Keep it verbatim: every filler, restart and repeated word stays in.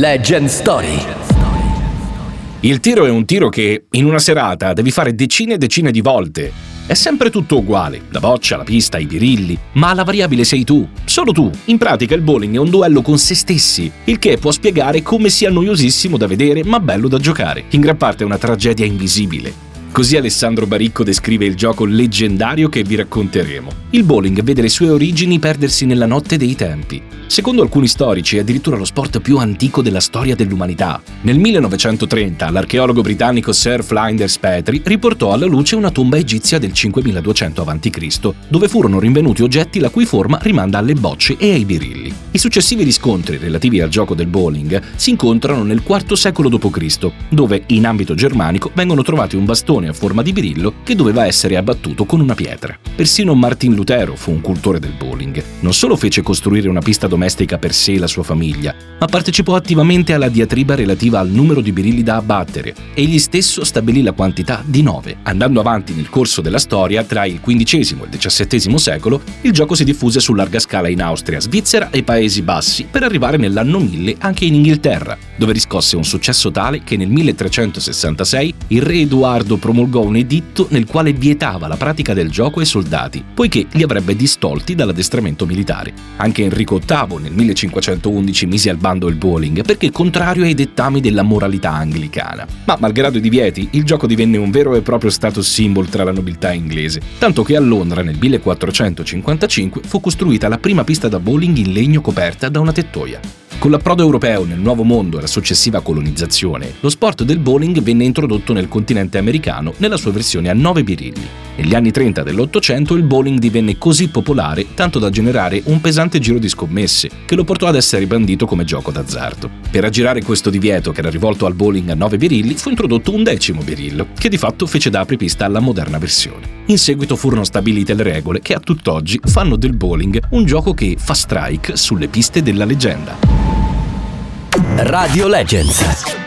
Legend Story. Il tiro è un tiro che in una serata devi fare decine e decine di volte. È sempre tutto uguale, la boccia, la pista, i birilli, ma la variabile sei tu, solo tu. In pratica il bowling è un duello con se stessi, il che può spiegare come sia noiosissimo da vedere ma bello da giocare. In gran parte è una tragedia invisibile. Così Alessandro Baricco descrive il gioco leggendario che vi racconteremo. Il bowling vede le sue origini perdersi nella notte dei tempi. Secondo alcuni storici è addirittura lo sport più antico della storia dell'umanità. Nel millenovecentotrenta l'archeologo britannico Sir Flinders Petrie riportò alla luce una tomba egizia del cinquemiladuecento avanti Cristo, dove furono rinvenuti oggetti la cui forma rimanda alle bocce e ai birilli. I successivi riscontri relativi al gioco del bowling si incontrano nel quarto secolo dopo Cristo, dove in ambito germanico vengono trovati un bastone a forma di birillo che doveva essere abbattuto con una pietra. Persino Martin Lutero fu un cultore del bowling. Non solo fece costruire una pista domestica per sé e la sua famiglia, ma partecipò attivamente alla diatriba relativa al numero di birilli da abbattere. Egli stesso stabilì la quantità di nove. Andando avanti nel corso della storia, tra il quindicesimo e il diciassettesimo secolo, il gioco si diffuse su larga scala in Austria, Svizzera e Paesi Bassi, per arrivare nell'anno mille anche in Inghilterra, dove riscosse un successo tale che nel milletrecentosessantasei il re Edoardo promulgò un editto nel quale vietava la pratica del gioco ai soldati, poiché li avrebbe distolti dall'addestramento militare. Anche Enrico ottavo nel millecinquecentoundici mise al bando il bowling perché contrario ai dettami della moralità anglicana. Ma malgrado i divieti, il gioco divenne un vero e proprio status symbol tra la nobiltà inglese, tanto che a Londra nel millequattrocentocinquantacinque fu costruita la prima pista da bowling in legno coperta da una tettoia. Con l'approdo europeo nel Nuovo Mondo e la successiva colonizzazione, lo sport del bowling venne introdotto nel continente americano nella sua versione a nove birilli. Negli anni trenta dell'Ottocento il bowling divenne così popolare tanto da generare un pesante giro di scommesse, che lo portò ad essere bandito come gioco d'azzardo. Per aggirare questo divieto che era rivolto al bowling a nove birilli fu introdotto un decimo birillo, che di fatto fece da apripista alla moderna versione. In seguito furono stabilite le regole che a tutt'oggi fanno del bowling un gioco che fa strike sulle piste della leggenda. Radio Legends.